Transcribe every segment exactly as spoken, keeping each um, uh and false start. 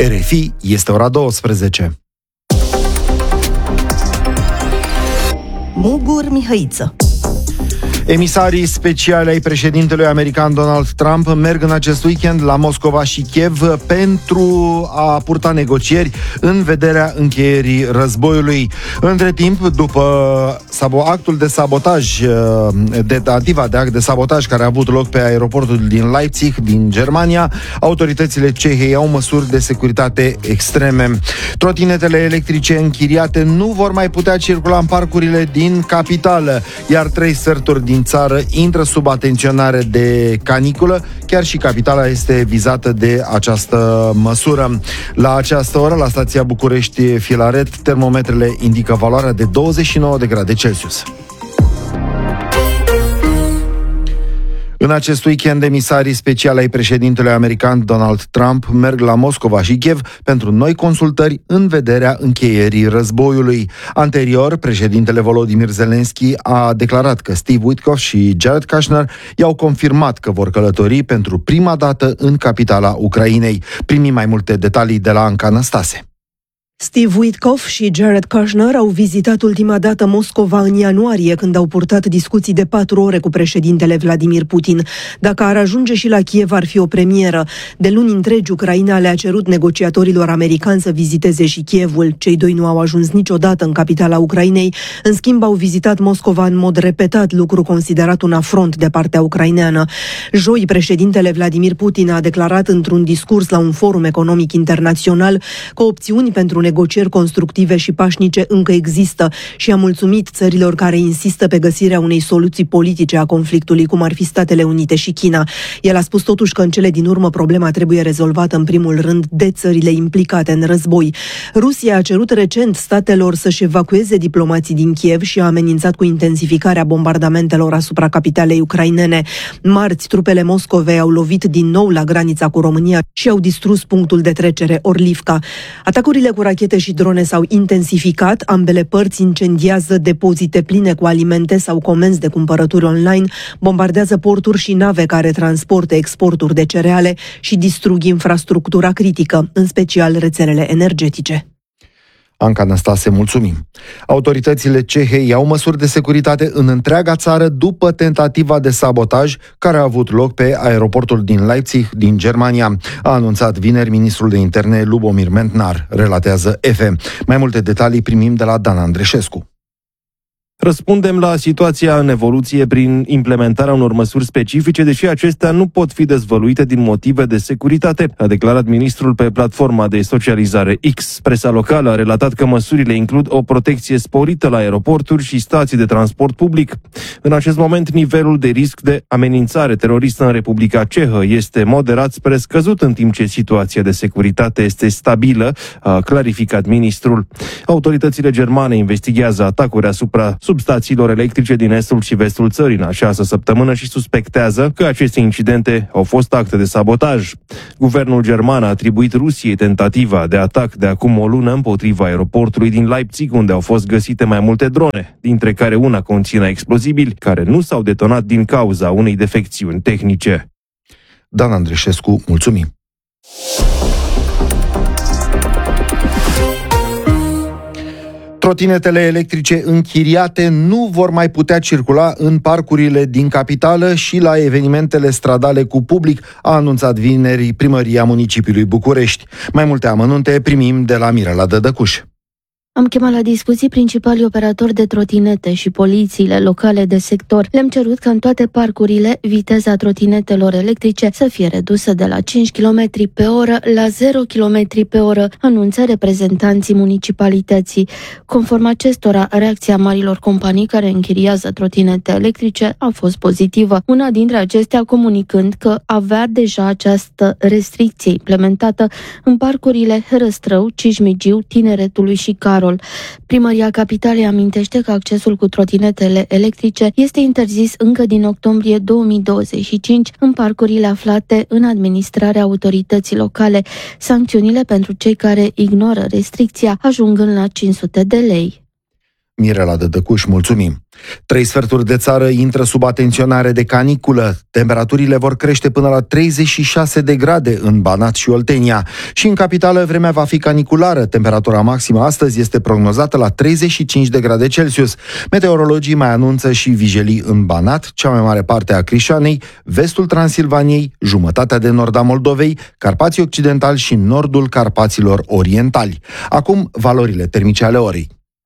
R F I, este ora douăsprezece. Mugur Mihăiță. Emisarii speciali ai președintelui american Donald Trump merg în acest weekend la Moscova și Kiev pentru a purta negocieri în vederea încheierii războiului. Între timp, după actul de sabotaj, de tentativa de act de sabotaj care a avut loc pe aeroportul din Leipzig, din Germania, autoritățile cehe iau măsuri de securitate extreme. Trotinetele electrice închiriate nu vor mai putea circula în parcurile din capitală, iar trei sferturi din țară intră sub atenționare de caniculă. Chiar și capitala este vizată de această măsură. La această oră, la stația București Filaret, termometrele indică valoarea de douăzeci și nouă de grade Celsius. În acest weekend, emisarii speciali ai președintelui american Donald Trump merg la Moscova și Kiev pentru noi consultări în vederea încheierii războiului. Anterior, președintele Volodymyr Zelensky a declarat că Steve Witkoff și Jared Kushner i-au confirmat că vor călători pentru prima dată în capitala Ucrainei. Primim mai multe detalii de la Anca Năstase. Steve Witkoff și Jared Kushner au vizitat ultima dată Moscova în ianuarie, când au purtat discuții de patru ore cu președintele Vladimir Putin. Dacă ar ajunge și la Kiev, ar fi o premieră. De luni întregi, Ucraina le-a cerut negociatorilor americani să viziteze și Kievul. Cei doi nu au ajuns niciodată în capitala Ucrainei. În schimb, au vizitat Moscova în mod repetat, lucru considerat un afront de partea ucraineană. Joi, președintele Vladimir Putin a declarat într-un discurs la un forum economic internațional că opțiuni pentru negocieri constructive și pașnice încă există și a mulțumit țărilor care insistă pe găsirea unei soluții politice a conflictului, cum ar fi Statele Unite și China. El a spus totuși că în cele din urmă problema trebuie rezolvată în primul rând de țările implicate în război. Rusia a cerut recent statelor să-și evacueze diplomații din Kiev și a amenințat cu intensificarea bombardamentelor asupra capitalei ucrainene. Marți, trupele Moscovei au lovit din nou la granița cu România și au distrus punctul de trecere Orlivka. Atacurile cu rachete și drone s-au intensificat, ambele părți incendiază depozite pline cu alimente sau comenzi de cumpărături online, bombardează porturi și nave care transportă exporturi de cereale și distrug infrastructura critică, în special rețelele energetice. Anca Năstase, mulțumim. Autoritățile cehe iau măsuri de securitate în întreaga țară după tentativa de sabotaj care a avut loc pe aeroportul din Leipzig, din Germania. A anunțat vineri ministrul de interne Lubomir Mentnar, relatează E F E. Mai multe detalii primim de la Dan Andreșescu. Răspundem la situația în evoluție prin implementarea unor măsuri specifice, deși acestea nu pot fi dezvăluite din motive de securitate, a declarat ministrul pe platforma de socializare X. Presa locală a relatat că măsurile includ o protecție sporită la aeroporturi și stații de transport public. În acest moment, nivelul de risc de amenințare teroristă în Republica Cehă este moderat spre scăzut, în timp ce situația de securitate este stabilă, a clarificat ministrul. Autoritățile germane investigează atacuri asupra substațiilor electrice din estul și vestul țării în această săptămână și suspectează că aceste incidente au fost acte de sabotaj. Guvernul german a atribuit Rusiei tentativa de atac de acum o lună împotriva aeroportului din Leipzig, unde au fost găsite mai multe drone, dintre care una conținea explozibili care nu s-au detonat din cauza unei defecțiuni tehnice. Dan Andreșescu, mulțumim! Trotinetele electrice închiriate nu vor mai putea circula în parcurile din capitală și la evenimentele stradale cu public, a anunțat vineri Primăria Municipiului București. Mai multe amănunte primim de la Mirela Dădăcuș. Am chemat la discuții principalii operatori de trotinete și polițiile locale de sector. Le-am cerut ca în toate parcurile viteza trotinetelor electrice să fie redusă de la cinci kilometri pe oră la zero kilometri pe oră, anunță reprezentanții municipalității. Conform acestora, reacția marilor companii care închiriază trotinete electrice a fost pozitivă. Una dintre acestea comunicând că avea deja această restricție implementată în parcurile Răstrău, Cismigiu, Tineretului și Carol. Primăria Capitalei amintește că accesul cu trotinetele electrice este interzis încă din octombrie două mii douăzeci și cinci în parcurile aflate în administrarea autorității locale. Sancțiunile pentru cei care ignoră restricția ajungând la cinci sute de lei. Mirela Dădăcuș, mulțumim! Trei sferturi de țară intră sub atenționare de caniculă. Temperaturile vor crește până la treizeci și șase de grade în Banat și Oltenia. Și în capitală vremea va fi caniculară. Temperatura maximă astăzi este prognozată la treizeci și cinci de grade Celsius. Meteorologii mai anunță și vijelii în Banat, cea mai mare parte a Crișanei, vestul Transilvaniei, jumătatea de nord a Moldovei, Carpații Occidentali și nordul Carpaților Orientali. Acum, valorile termice ale orei.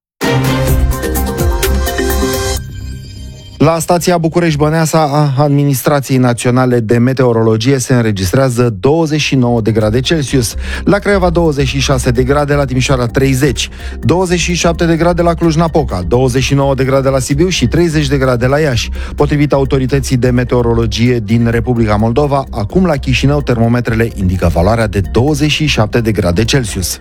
La stația București-Băneasa a Administrației Naționale de Meteorologie se înregistrează douăzeci și nouă de grade Celsius, la Craiova douăzeci și șase de grade, la Timișoara treizeci, douăzeci și șapte de grade la Cluj-Napoca, douăzeci și nouă de grade la Sibiu și treizeci de grade la Iași. Potrivit Autorității de Meteorologie din Republica Moldova, acum la Chișinău termometrele indică valoarea de douăzeci și șapte de grade Celsius.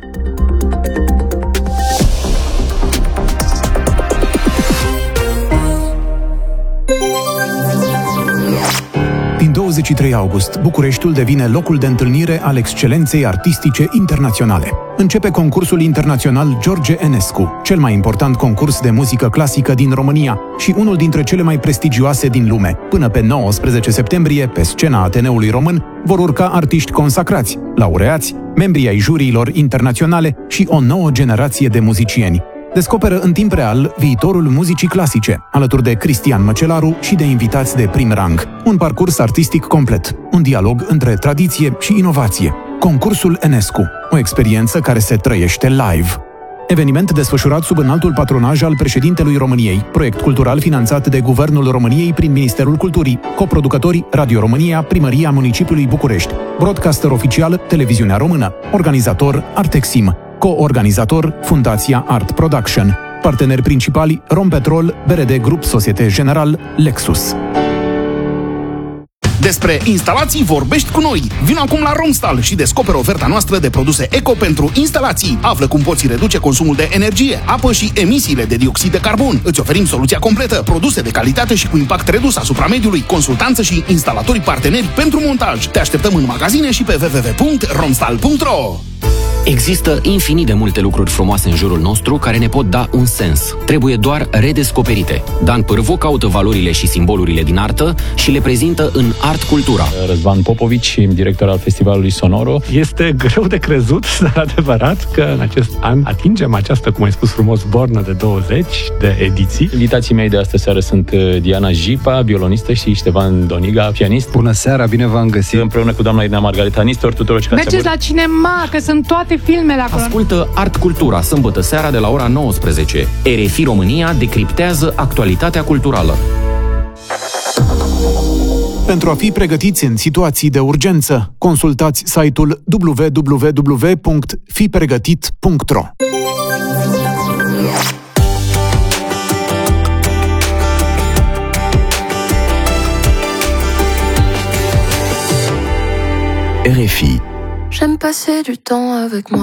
Din douăzeci și trei august, Bucureștiul devine locul de întâlnire al excelenței artistice internaționale. Începe concursul internațional George Enescu, cel mai important concurs de muzică clasică din România și unul dintre cele mai prestigioase din lume. Până pe nouăsprezece septembrie, pe scena Ateneului Român, vor urca artiști consacrați, laureați, membri ai juriilor internaționale și o nouă generație de muzicieni. Descoperă în timp real viitorul muzicii clasice, alături de Cristian Măcelaru și de invitați de prim rang. Un parcurs artistic complet, un dialog între tradiție și inovație. Concursul Enescu, o experiență care se trăiește live. Eveniment desfășurat sub înaltul patronaj al președintelui României, proiect cultural finanțat de Guvernul României prin Ministerul Culturii, coproducători Radio România, Primăria Municipiului București, broadcaster oficial Televiziunea Română, organizator Artexim, co-organizator Fundația Art Production, parteneri principali Rompetrol, B R D Grup Societe General, Lexus. Despre instalații vorbești cu noi. Vino acum la Romstal și descoperă oferta noastră de produse eco pentru instalații. Află cum poți reduce consumul de energie, apă și emisiile de dioxid de carbon. Îți oferim soluția completă, produse de calitate și cu impact redus asupra mediului, consultanță și instalatori parteneri pentru montaj. Te așteptăm în magazine și pe w w w punct romstal punct r o. Există infinit de multe lucruri frumoase în jurul nostru care ne pot da un sens. Trebuie doar redescoperite. Dan Pârvu caută valorile și simbolurile din artă și le prezintă în Art Cultura. Răzvan Popovici, director al Festivalului Sonoro. Este greu de crezut, dar adevărat că în acest an atingem această, cum ai spus frumos, bornă de douăzeci de ediții. Invitații mei de astă seară sunt Diana Jipa, violonistă, și Ștefan Doniga, pianist. Bună seara, bine v-am găsit! Împreună cu doamna Irina Margarita Nistor, tuturor cei care mergeți la cinema, că sunt toate filmele acolo. Ascultă Art Cultura, sâmbătă seara de la ora nouăsprezece. R F I România decriptează actualitatea culturală. Pentru a fi pregătiți în situații de urgență, consultați site-ul w w w punct fi pregătit punct r o. R F I. J'aime passer du temps avec moi.